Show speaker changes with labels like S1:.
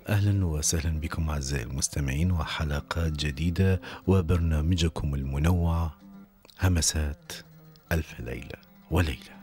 S1: أهلا وسهلا بكم أعزائي المستمعين وحلقات جديدة وبرنامجكم المنوع همسات ألف ليلة وليلة.